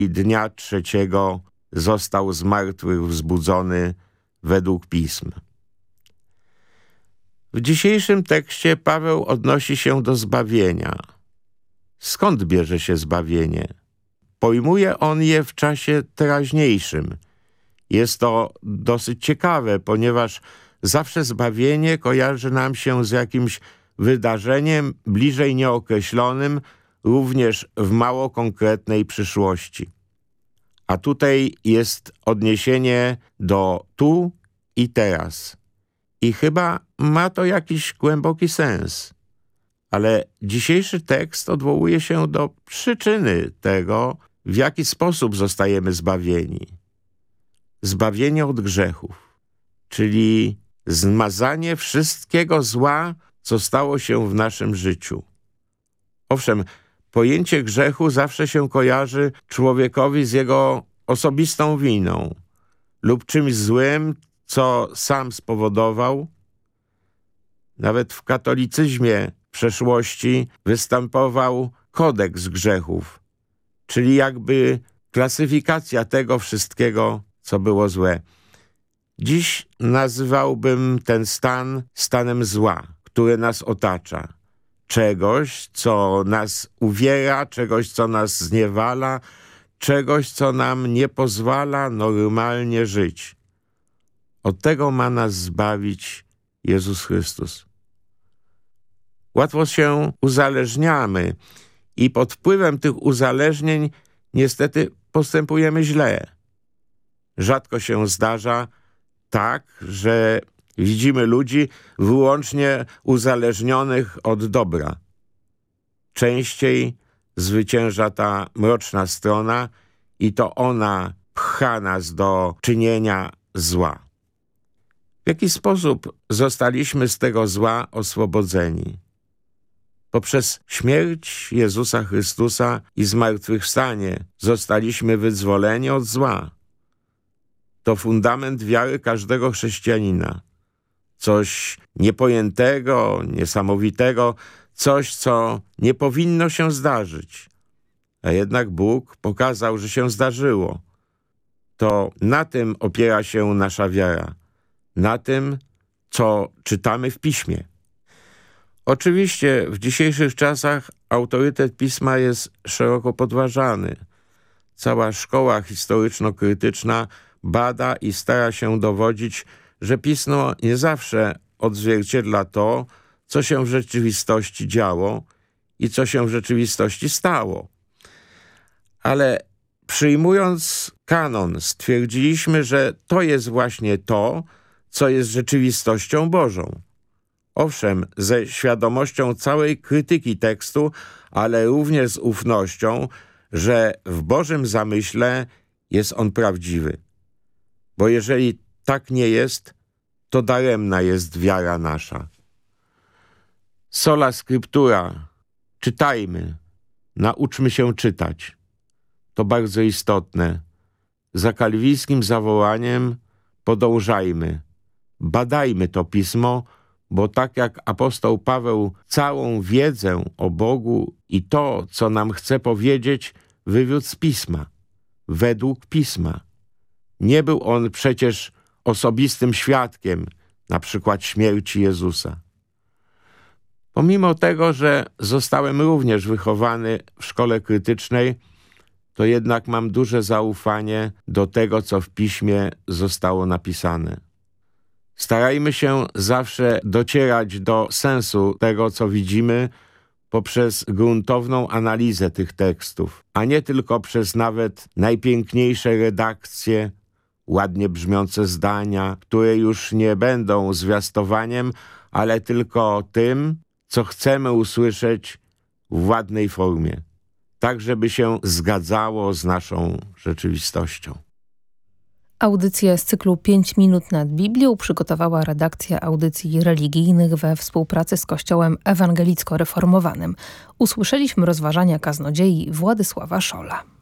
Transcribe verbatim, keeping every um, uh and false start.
i dnia trzeciego został z martwych wzbudzony według Pism. W dzisiejszym tekście Paweł odnosi się do zbawienia. Skąd bierze się zbawienie? Pojmuje on je w czasie teraźniejszym. Jest to dosyć ciekawe, ponieważ zawsze zbawienie kojarzy nam się z jakimś wydarzeniem bliżej nieokreślonym, również w mało konkretnej przyszłości. A tutaj jest odniesienie do tu i teraz. I chyba ma to jakiś głęboki sens. Ale dzisiejszy tekst odwołuje się do przyczyny tego, w jaki sposób zostajemy zbawieni. Zbawienie od grzechów, czyli zmazanie wszystkiego zła, co stało się w naszym życiu. Owszem, pojęcie grzechu zawsze się kojarzy człowiekowi z jego osobistą winą lub czymś złym, co sam spowodował. Nawet w katolicyzmie w przeszłości występował kodeks grzechów, czyli jakby klasyfikacja tego wszystkiego, co było złe. Dziś nazywałbym ten stan stanem zła, które nas otacza. Czegoś, co nas uwiera, czegoś, co nas zniewala, czegoś, co nam nie pozwala normalnie żyć. Od tego ma nas zbawić Jezus Chrystus. Łatwo się uzależniamy i pod wpływem tych uzależnień niestety postępujemy źle. Rzadko się zdarza tak, że widzimy ludzi wyłącznie uzależnionych od dobra. Częściej zwycięża ta mroczna strona i to ona pcha nas do czynienia zła. W jaki sposób zostaliśmy z tego zła oswobodzeni? Poprzez śmierć Jezusa Chrystusa i zmartwychwstanie zostaliśmy wyzwoleni od zła. To fundament wiary każdego chrześcijanina. Coś niepojętego, niesamowitego, coś, co nie powinno się zdarzyć. A jednak Bóg pokazał, że się zdarzyło. To na tym opiera się nasza wiara. Na tym, co czytamy w Piśmie. Oczywiście w dzisiejszych czasach autorytet Pisma jest szeroko podważany. Cała szkoła historyczno-krytyczna bada i stara się dowodzić, że Pismo nie zawsze odzwierciedla to, co się w rzeczywistości działo i co się w rzeczywistości stało. Ale przyjmując kanon, stwierdziliśmy, że to jest właśnie to, co jest rzeczywistością Bożą. Owszem, ze świadomością całej krytyki tekstu, ale również z ufnością, że w Bożym zamyśle jest on prawdziwy. Bo jeżeli tak nie jest, to daremna jest wiara nasza. Sola Scriptura. Czytajmy. Nauczmy się czytać. To bardzo istotne. Za kalwińskim zawołaniem podążajmy. Badajmy to Pismo, bo tak jak apostoł Paweł całą wiedzę o Bogu i to, co nam chce powiedzieć, wywiódł z Pisma. Według Pisma. Nie był on przecież osobistym świadkiem, na przykład śmierci Jezusa. Pomimo tego, że zostałem również wychowany w szkole krytycznej, to jednak mam duże zaufanie do tego, co w Piśmie zostało napisane. Starajmy się zawsze docierać do sensu tego, co widzimy, poprzez gruntowną analizę tych tekstów, a nie tylko przez nawet najpiękniejsze redakcje, ładnie brzmiące zdania, które już nie będą zwiastowaniem, ale tylko tym, co chcemy usłyszeć w ładnej formie, tak żeby się zgadzało z naszą rzeczywistością. Audycję z cyklu pięć minut nad Biblią przygotowała redakcja audycji religijnych we współpracy z Kościołem Ewangelicko-Reformowanym. Usłyszeliśmy rozważania kaznodziei Władysława Szola.